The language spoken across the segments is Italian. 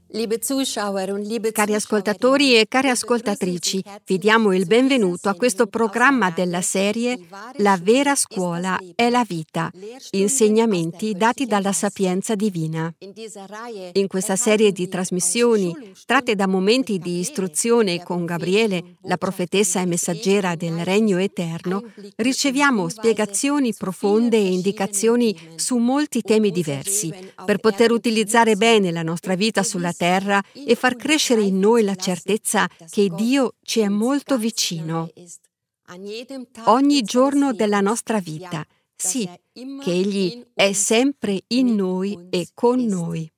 Cari ascoltatori e care ascoltatrici, vi diamo il benvenuto a questo programma della serie La vera scuola è la vita, insegnamenti dati dalla sapienza divina. In questa serie di trasmissioni, tratte da momenti di istruzione con Gabriele, la profetessa e messaggera del Regno Eterno, riceviamo spiegazioni profonde e indicazioni su molti temi diversi, per poter utilizzare bene la nostra vita sulla terra e far crescere in noi la certezza che Dio ci è molto vicino. Ogni giorno della nostra vita, sì, che Egli è sempre in noi e con noi.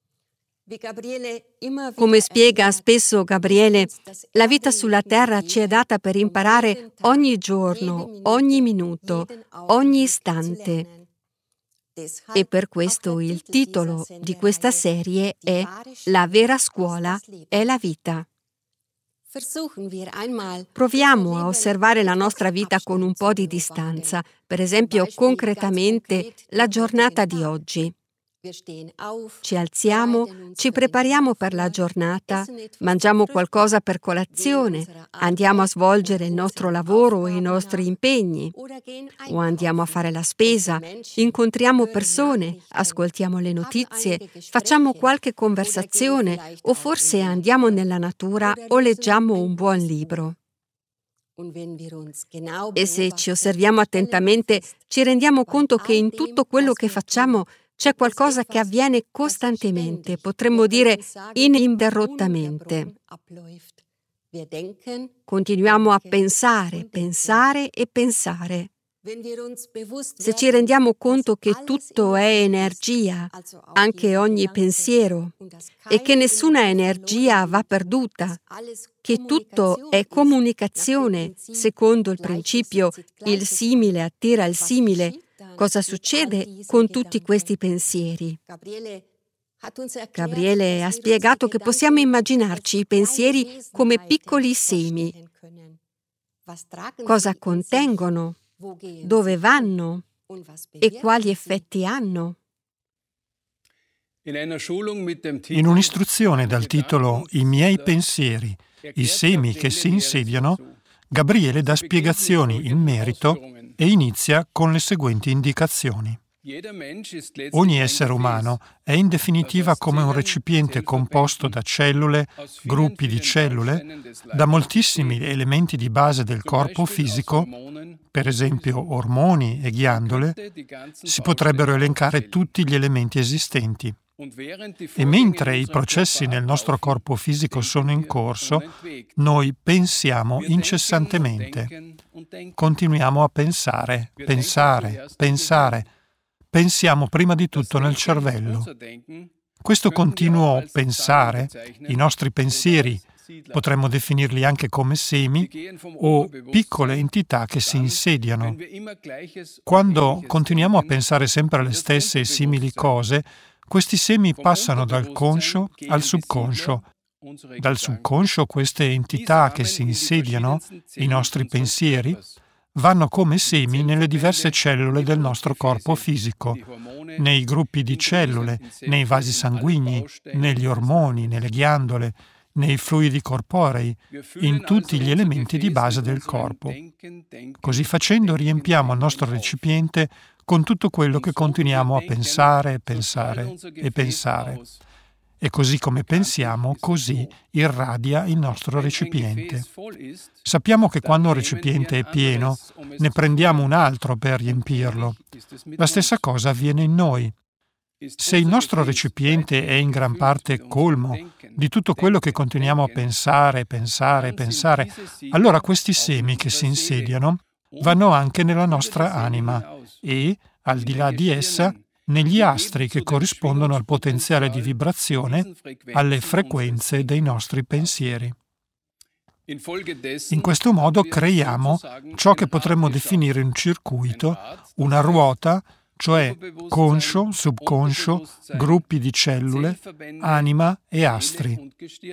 Come spiega spesso Gabriele, la vita sulla terra ci è data per imparare ogni giorno, ogni minuto, ogni istante. E per questo il titolo di questa serie è La vera scuola è la vita. Proviamo a osservare la nostra vita con un po' di distanza, per esempio concretamente la giornata di oggi. Ci alziamo, ci prepariamo per la giornata, mangiamo qualcosa per colazione, andiamo a svolgere il nostro lavoro e i nostri impegni, o andiamo a fare la spesa, incontriamo persone, ascoltiamo le notizie, facciamo qualche conversazione o forse andiamo nella natura o leggiamo un buon libro. E se ci osserviamo attentamente, ci rendiamo conto che in tutto quello che facciamo c'è qualcosa che avviene costantemente, potremmo dire ininterrottamente. Continuiamo a pensare, pensare e pensare. Se ci rendiamo conto che tutto è energia, anche ogni pensiero, e che nessuna energia va perduta, che tutto è comunicazione, secondo il principio il simile attira il simile, cosa succede con tutti questi pensieri? Gabriele ha spiegato che possiamo immaginarci i pensieri come piccoli semi. Cosa contengono? Dove vanno? E quali effetti hanno? In un'istruzione dal titolo I miei pensieri, i semi che si insediano, Gabriele dà spiegazioni in merito e inizia con le seguenti indicazioni. Ogni essere umano è in definitiva come un recipiente composto da cellule, gruppi di cellule, da moltissimi elementi di base del corpo fisico, per esempio ormoni e ghiandole, si potrebbero elencare tutti gli elementi esistenti. E mentre i processi nel nostro corpo fisico sono in corso, noi pensiamo incessantemente. Continuiamo a pensare, pensare, pensare. Pensiamo prima di tutto nel cervello. Questo continuo pensare, i nostri pensieri, potremmo definirli anche come semi o piccole entità che si insediano. Quando continuiamo a pensare sempre alle stesse e simili cose, questi semi passano dal conscio al subconscio. Dal subconscio queste entità che si insediano, i nostri pensieri, vanno come semi nelle diverse cellule del nostro corpo fisico, nei gruppi di cellule, nei vasi sanguigni, negli ormoni, nelle ghiandole, nei fluidi corporei, in tutti gli elementi di base del corpo. Così facendo riempiamo il nostro recipiente con tutto quello che continuiamo a pensare, pensare e pensare. E così come pensiamo, così irradia il nostro recipiente. Sappiamo che quando un recipiente è pieno, ne prendiamo un altro per riempirlo. La stessa cosa avviene in noi. Se il nostro recipiente è in gran parte colmo di tutto quello che continuiamo a pensare, pensare, pensare, allora questi semi che si insediano vanno anche nella nostra anima e, al di là di essa, negli astri che corrispondono al potenziale di vibrazione, alle frequenze dei nostri pensieri. In questo modo creiamo ciò che potremmo definire un circuito, una ruota, cioè conscio, subconscio, gruppi di cellule, anima e astri.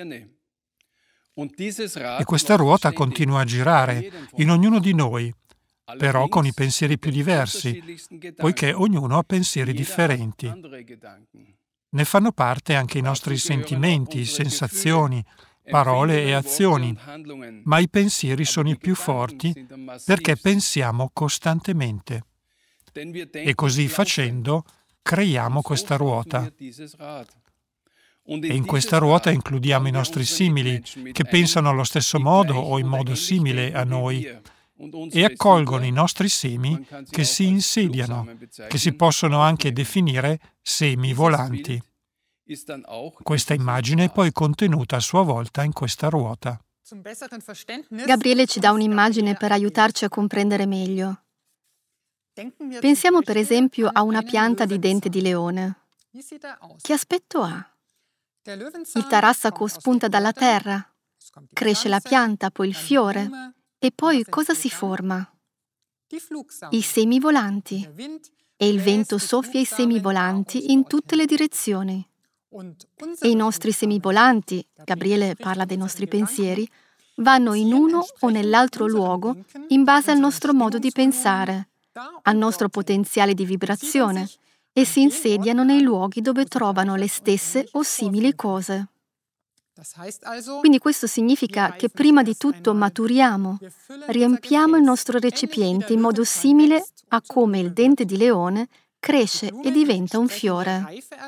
E questa ruota continua a girare in ognuno di noi, però con i pensieri più diversi, poiché ognuno ha pensieri differenti. Ne fanno parte anche i nostri sentimenti, sensazioni, parole e azioni, ma i pensieri sono i più forti perché pensiamo costantemente. E così facendo creiamo questa ruota. E in questa ruota includiamo i nostri simili, che pensano allo stesso modo o in modo simile a noi, e accolgono i nostri semi che si insediano, che si possono anche definire semi volanti. Questa immagine è poi contenuta a sua volta in questa ruota. Gabriele ci dà un'immagine per aiutarci a comprendere meglio. Pensiamo per esempio a una pianta di dente di leone. Che aspetto ha? Il tarassaco spunta dalla terra, cresce la pianta, poi il fiore, e poi cosa si forma? I semi volanti. E il vento soffia i semi volanti in tutte le direzioni. E i nostri semi volanti, Gabriele parla dei nostri pensieri, vanno in uno o nell'altro luogo in base al nostro modo di pensare, al nostro potenziale di vibrazione, e si insediano nei luoghi dove trovano le stesse o simili cose. Quindi questo significa che prima di tutto maturiamo, riempiamo il nostro recipiente in modo simile a come il dente di leone cresce e diventa un fiore.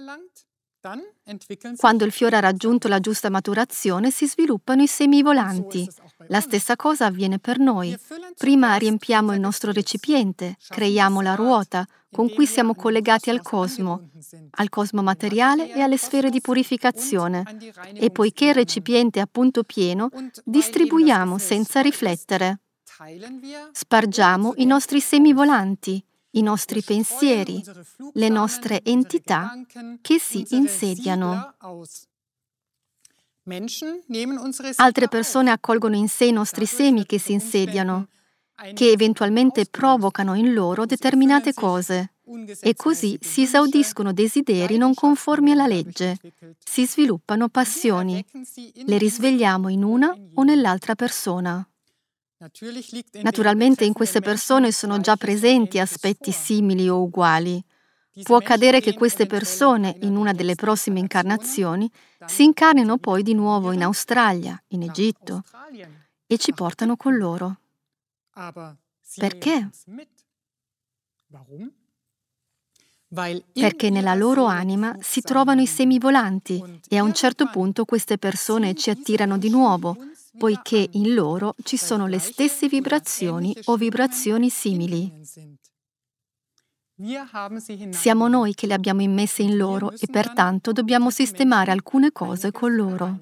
Quando il fiore ha raggiunto la giusta maturazione, si sviluppano i semi volanti. La stessa cosa avviene per noi. Prima riempiamo il nostro recipiente, creiamo la ruota con cui siamo collegati al cosmo materiale e alle sfere di purificazione. E poiché il recipiente è a punto pieno, distribuiamo senza riflettere. Spargiamo i nostri semi volanti, i nostri pensieri, le nostre entità che si insediano. Altre persone accolgono in sé i nostri semi che si insediano, che eventualmente provocano in loro determinate cose, e così si esaudiscono desideri non conformi alla legge, si sviluppano passioni, le risvegliamo in una o nell'altra persona. Naturalmente in queste persone sono già presenti aspetti simili o uguali. Può accadere che queste persone, in una delle prossime incarnazioni, si incarnino poi di nuovo in Australia, in Egitto, e ci portano con loro. Perché? Perché nella loro anima si trovano i semi volanti e a un certo punto queste persone ci attirano di nuovo, poiché in loro ci sono le stesse vibrazioni o vibrazioni simili. Siamo noi che le abbiamo immesse in loro e pertanto dobbiamo sistemare alcune cose con loro.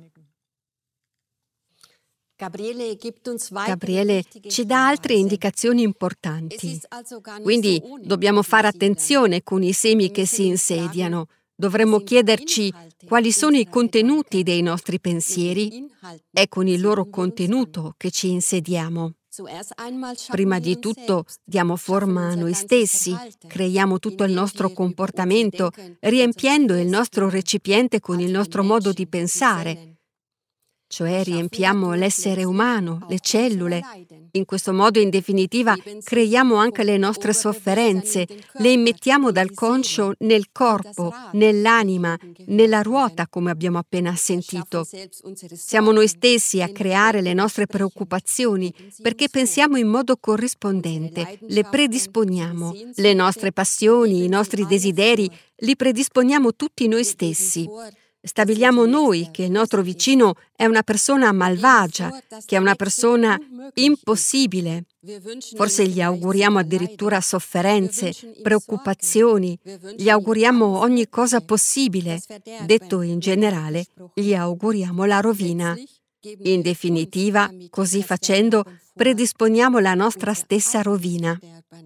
Gabriele ci dà altre indicazioni importanti. Quindi dobbiamo fare attenzione con i semi che si insediano. Dovremmo chiederci quali sono i contenuti dei nostri pensieri. È con il loro contenuto che ci insediamo. Prima di tutto diamo forma a noi stessi, creiamo tutto il nostro comportamento, riempiendo il nostro recipiente con il nostro modo di pensare. Cioè riempiamo l'essere umano, le cellule. In questo modo, in definitiva, creiamo anche le nostre sofferenze, le immettiamo dal conscio nel corpo, nell'anima, nella ruota, come abbiamo appena sentito. Siamo noi stessi a creare le nostre preoccupazioni, perché pensiamo in modo corrispondente, le predisponiamo. Le nostre passioni, i nostri desideri, li predisponiamo tutti noi stessi. Stabiliamo noi che il nostro vicino è una persona malvagia, che è una persona impossibile. Forse gli auguriamo addirittura sofferenze, preoccupazioni, gli auguriamo ogni cosa possibile. Detto in generale, gli auguriamo la rovina. In definitiva, così facendo, predisponiamo la nostra stessa rovina.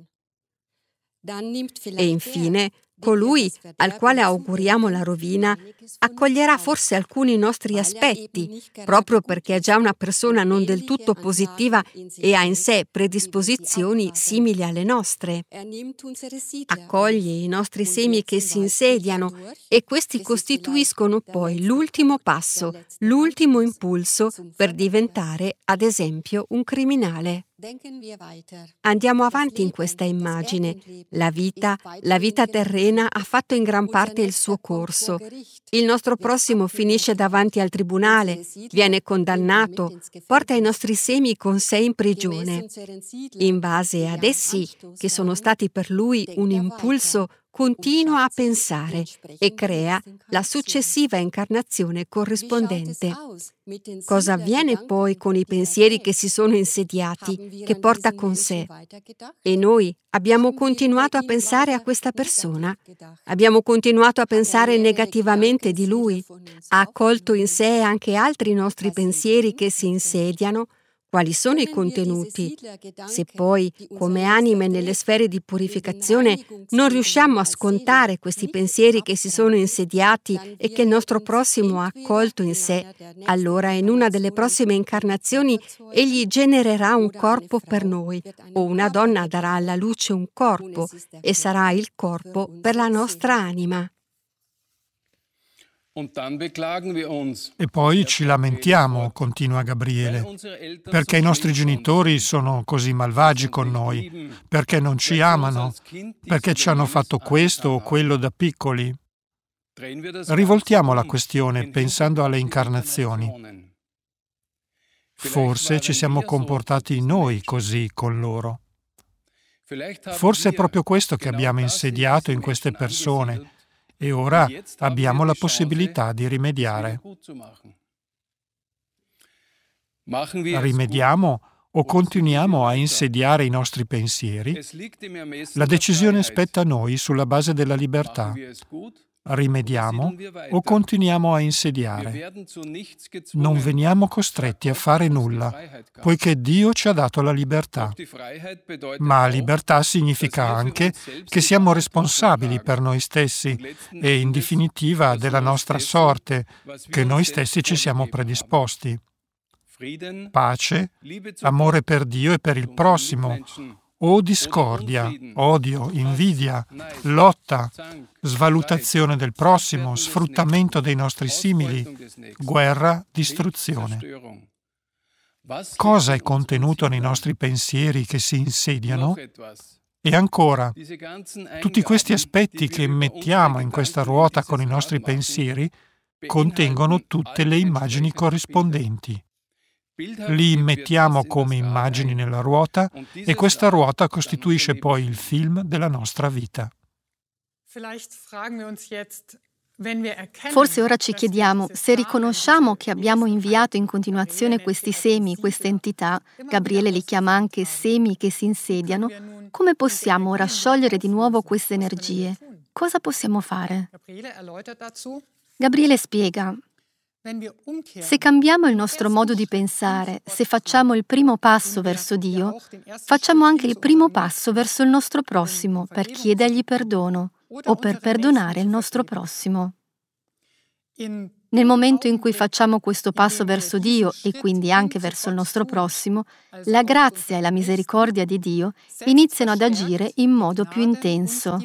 E infine, colui al quale auguriamo la rovina accoglierà forse alcuni nostri aspetti, proprio perché è già una persona non del tutto positiva e ha in sé predisposizioni simili alle nostre. Accoglie i nostri semi che si insediano e questi costituiscono poi l'ultimo passo, l'ultimo impulso per diventare, ad esempio, un criminale. Andiamo avanti in questa immagine. La vita terrena ha fatto in gran parte il suo corso. Il nostro prossimo finisce davanti al tribunale, viene condannato, porta i nostri semi con sé in prigione. In base ad essi, che sono stati per lui un impulso, continua a pensare e crea la successiva incarnazione corrispondente. Cosa avviene poi con i pensieri che si sono insediati, che porta con sé? E noi abbiamo continuato a pensare a questa persona? Abbiamo continuato a pensare negativamente di lui? Ha accolto in sé anche altri nostri pensieri che si insediano? Quali sono i contenuti? Se poi, come anime nelle sfere di purificazione, non riusciamo a scontare questi pensieri che si sono insediati e che il nostro prossimo ha accolto in sé, allora in una delle prossime incarnazioni egli genererà un corpo per noi, o una donna darà alla luce un corpo e sarà il corpo per la nostra anima. E poi ci lamentiamo, continua Gabriele, perché i nostri genitori sono così malvagi con noi, perché non ci amano, perché ci hanno fatto questo o quello da piccoli. Rivoltiamo la questione pensando alle incarnazioni. Forse ci siamo comportati noi così con loro. Forse è proprio questo che abbiamo insediato in queste persone. E ora abbiamo la possibilità di rimediare. Rimediamo o continuiamo a insediare i nostri pensieri? La decisione spetta a noi sulla base della libertà. Rimediamo o continuiamo a insediare? Non veniamo costretti a fare nulla, poiché Dio ci ha dato la libertà. Ma libertà significa anche che siamo responsabili per noi stessi e, in definitiva, della nostra sorte, che noi stessi ci siamo predisposti. Pace, amore per Dio e per il prossimo, o discordia, odio, invidia, lotta, svalutazione del prossimo, sfruttamento dei nostri simili, guerra, distruzione. Cosa è contenuto nei nostri pensieri che si insediano? E ancora, tutti questi aspetti che mettiamo in questa ruota con i nostri pensieri contengono tutte le immagini corrispondenti. Li mettiamo come immagini nella ruota e questa ruota costituisce poi il film della nostra vita. Forse ora ci chiediamo, se riconosciamo che abbiamo inviato in continuazione questi semi, queste entità, Gabriele li chiama anche semi che si insediano, come possiamo ora sciogliere di nuovo queste energie? Cosa possiamo fare? Gabriele spiega: se cambiamo il nostro modo di pensare, se facciamo il primo passo verso Dio, facciamo anche il primo passo verso il nostro prossimo per chiedergli perdono o per perdonare il nostro prossimo. Nel momento in cui facciamo questo passo verso Dio e quindi anche verso il nostro prossimo, la grazia e la misericordia di Dio iniziano ad agire in modo più intenso.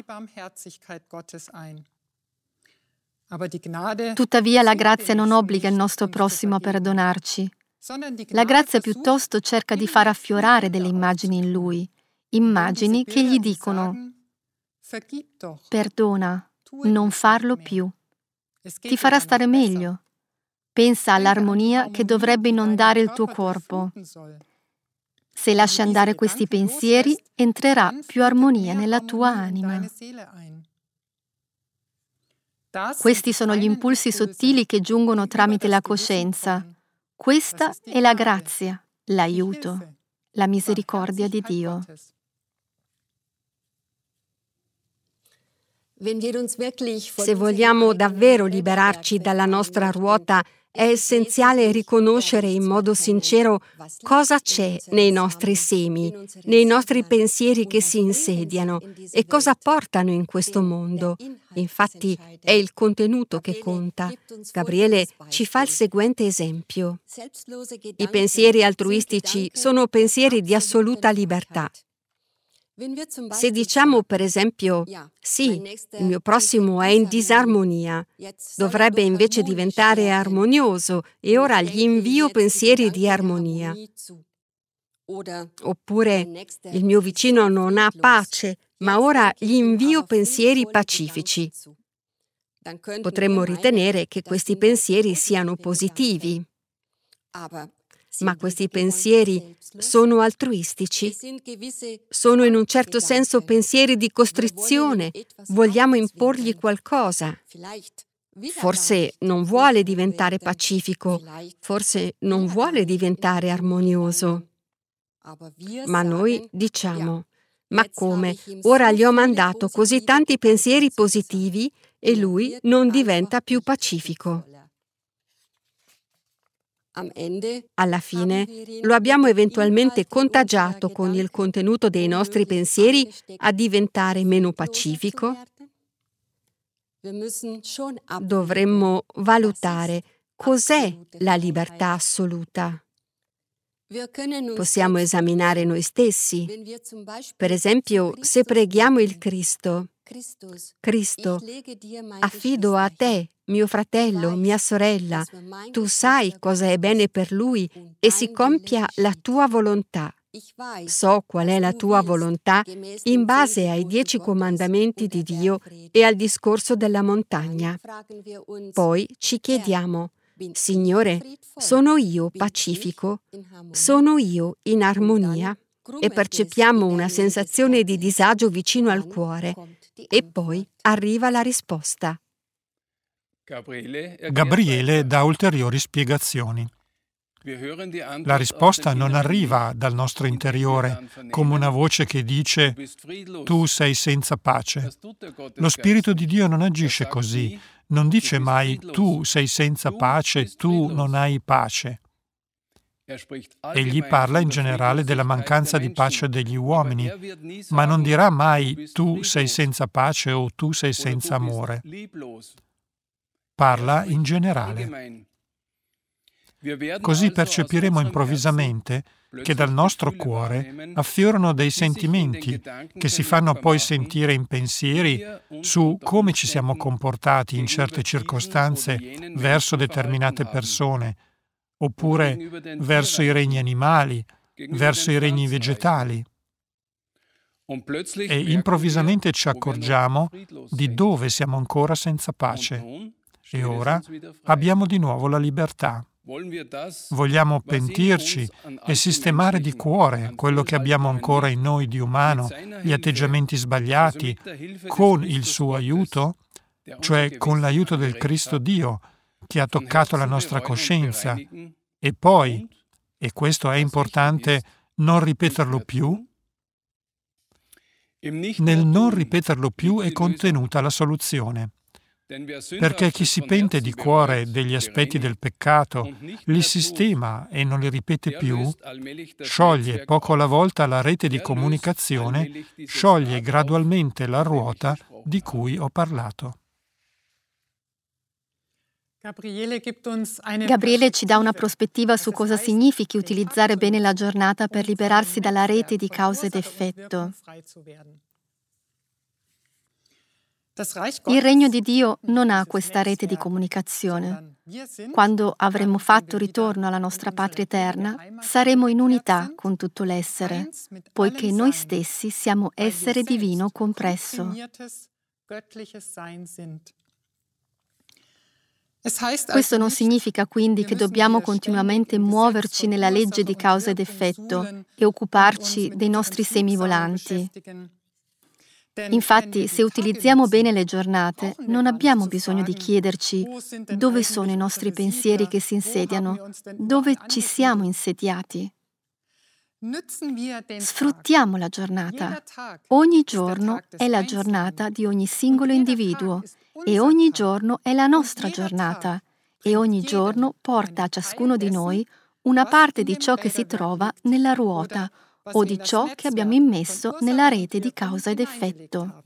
Tuttavia la grazia non obbliga il nostro prossimo a perdonarci. La grazia piuttosto cerca di far affiorare delle immagini in lui, immagini che gli dicono: perdona, non farlo più. Ti farà stare meglio. Pensa all'armonia che dovrebbe inondare il tuo corpo. Se lasci andare questi pensieri, entrerà più armonia nella tua anima. Questi sono gli impulsi sottili che giungono tramite la coscienza. Questa è la grazia, l'aiuto, la misericordia di Dio. Se vogliamo davvero liberarci dalla nostra ruota, è essenziale riconoscere in modo sincero cosa c'è nei nostri semi, nei nostri pensieri che si insediano e cosa portano in questo mondo. Infatti è il contenuto che conta. Gabriele ci fa il seguente esempio. I pensieri altruistici sono pensieri di assoluta libertà. Se diciamo per esempio, sì, il mio prossimo è in disarmonia, dovrebbe invece diventare armonioso e ora gli invio pensieri di armonia. Oppure il mio vicino non ha pace, ma ora gli invio pensieri pacifici. Potremmo ritenere che questi pensieri siano positivi. Ma questi pensieri sono altruistici? Sono in un certo senso pensieri di costrizione. Vogliamo imporgli qualcosa. Forse non vuole diventare pacifico, forse non vuole diventare armonioso. Ma noi diciamo: ma come? Ora gli ho mandato così tanti pensieri positivi e lui non diventa più pacifico. Alla fine lo abbiamo eventualmente contagiato con il contenuto dei nostri pensieri a diventare meno pacifico? Dovremmo valutare cos'è la libertà assoluta. Possiamo esaminare noi stessi. Per esempio, se preghiamo il Cristo: Cristo, affido a te mio fratello, mia sorella, tu sai cosa è bene per lui e si compia la tua volontà. So qual è la tua volontà in base ai 10 comandamenti di Dio e al discorso della montagna. Poi ci chiediamo: Signore, sono io pacifico? Sono io in armonia? E percepiamo una sensazione di disagio vicino al cuore. E poi arriva la risposta. Gabriele dà ulteriori spiegazioni. La risposta non arriva dal nostro interiore come una voce che dice: tu sei senza pace. Lo Spirito di Dio non agisce così, non dice mai: tu sei senza pace, tu non hai pace. Egli parla in generale della mancanza di pace degli uomini, ma non dirà mai: tu sei senza pace o tu sei senza amore. Parla in generale. Così percepiremo improvvisamente che dal nostro cuore affiorano dei sentimenti che si fanno poi sentire in pensieri su come ci siamo comportati in certe circostanze verso determinate persone, oppure verso i regni animali, verso i regni vegetali. E improvvisamente ci accorgiamo di dove siamo ancora senza pace. E ora abbiamo di nuovo la libertà. Vogliamo pentirci e sistemare di cuore quello che abbiamo ancora in noi di umano, gli atteggiamenti sbagliati, con il suo aiuto, cioè con l'aiuto del Cristo Dio, che ha toccato la nostra coscienza, e poi, e questo è importante, non ripeterlo più? Nel non ripeterlo più è contenuta la soluzione. Perché chi si pente di cuore degli aspetti del peccato, li sistema e non li ripete più, scioglie poco alla volta la rete di comunicazione, scioglie gradualmente la ruota di cui ho parlato. Gabriele ci dà una prospettiva su cosa significhi utilizzare bene la giornata per liberarsi dalla rete di causa ed effetto. Il regno di Dio non ha questa rete di comunicazione. Quando avremo fatto ritorno alla nostra patria eterna, saremo in unità con tutto l'essere, poiché noi stessi siamo essere divino compresso. Questo non significa quindi che dobbiamo continuamente muoverci nella legge di causa ed effetto e occuparci dei nostri semi volanti. Infatti, se utilizziamo bene le giornate, non abbiamo bisogno di chiederci dove sono i nostri pensieri che si insediano, dove ci siamo insediati. Sfruttiamo la giornata. Ogni giorno è la giornata di ogni singolo individuo e ogni giorno è la nostra giornata e ogni giorno porta a ciascuno di noi una parte di ciò che si trova nella ruota o di ciò che abbiamo immesso nella rete di causa ed effetto.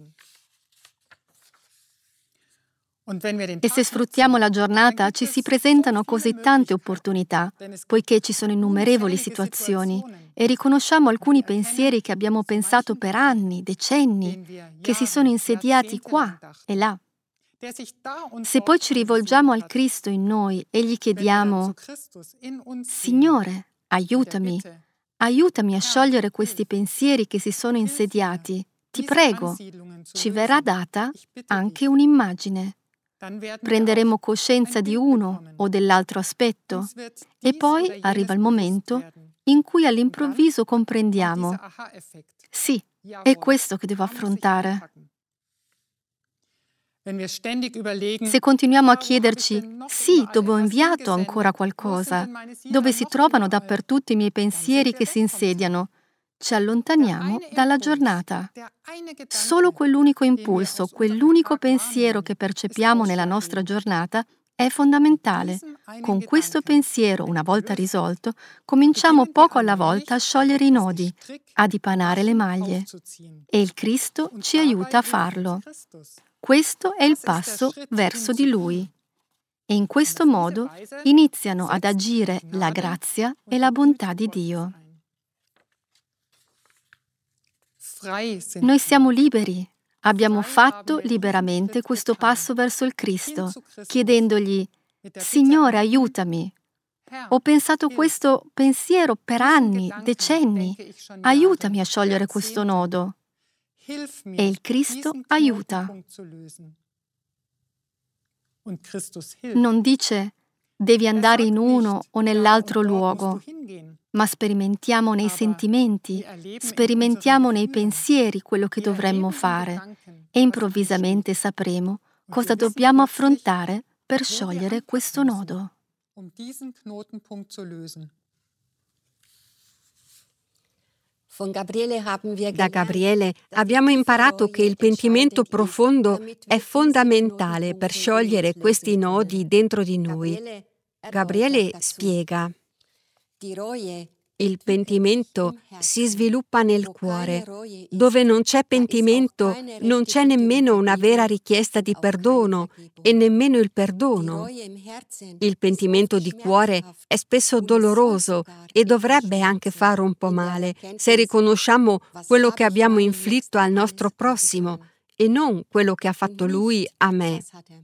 E se sfruttiamo la giornata ci si presentano così tante opportunità, poiché ci sono innumerevoli situazioni, e riconosciamo alcuni pensieri che abbiamo pensato per anni, decenni, che si sono insediati qua e là. Se poi ci rivolgiamo al Cristo in noi e gli chiediamo: Signore, aiutami, Aiutami a sciogliere questi pensieri che si sono insediati. Ti prego, ci verrà data anche un'immagine. Prenderemo coscienza di uno o dell'altro aspetto e poi arriva il momento in cui all'improvviso comprendiamo: sì, è questo che devo affrontare. Se continuiamo a chiederci: sì, dove ho inviato ancora qualcosa, dove si trovano dappertutto i miei pensieri che si insediano, ci allontaniamo dalla giornata. Solo quell'unico impulso, quell'unico pensiero che percepiamo nella nostra giornata è fondamentale. Con questo pensiero, una volta risolto, cominciamo poco alla volta a sciogliere i nodi, a dipanare le maglie. E il Cristo ci aiuta a farlo. Questo è il passo verso di Lui. E in questo modo iniziano ad agire la grazia e la bontà di Dio. Noi siamo liberi. Abbiamo fatto liberamente questo passo verso il Cristo, chiedendogli: Signore, aiutami. Ho pensato questo pensiero per anni, decenni. Aiutami a sciogliere questo nodo. E il Cristo aiuta. Non dice: devi andare in uno o nell'altro luogo, ma sperimentiamo nei sentimenti, sperimentiamo nei pensieri quello che dovremmo fare e improvvisamente sapremo cosa dobbiamo affrontare per sciogliere questo nodo. Da Gabriele abbiamo imparato che il pentimento profondo è fondamentale per sciogliere questi nodi dentro di noi. Gabriele spiega: il pentimento si sviluppa nel cuore. Dove non c'è pentimento, non c'è nemmeno una vera richiesta di perdono e nemmeno il perdono. Il pentimento di cuore è spesso doloroso e dovrebbe anche fare un po' male se riconosciamo quello che abbiamo inflitto al nostro prossimo e non quello che ha fatto lui a me.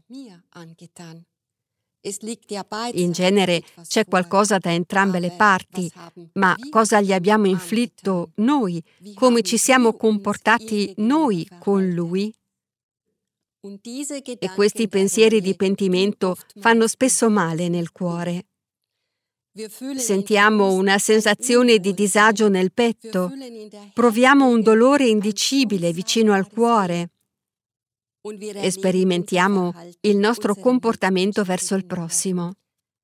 In genere c'è qualcosa da entrambe le parti, ma cosa gli abbiamo inflitto noi? Come ci siamo comportati noi con lui? E questi pensieri di pentimento fanno spesso male nel cuore. Sentiamo una sensazione di disagio nel petto, proviamo un dolore indicibile vicino al cuore e sperimentiamo il nostro comportamento verso il prossimo.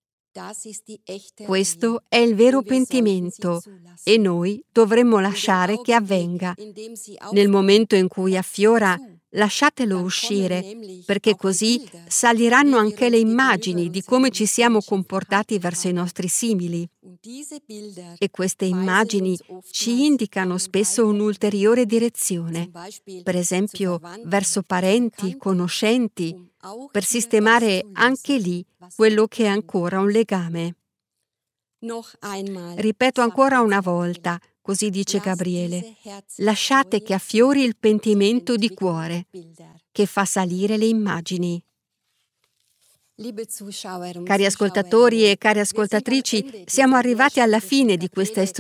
Questo è il vero pentimento e noi dovremmo lasciare che avvenga. Nel momento in cui affiora, lasciatelo uscire, perché così saliranno anche le immagini di come ci siamo comportati verso i nostri simili. E queste immagini ci indicano spesso un'ulteriore direzione, per esempio verso parenti, conoscenti, per sistemare anche lì quello che è ancora un legame. Ripeto ancora una volta, così dice Gabriele: lasciate che affiori il pentimento di cuore, che fa salire le immagini. Cari ascoltatori e cari ascoltatrici, siamo arrivati alla fine di questa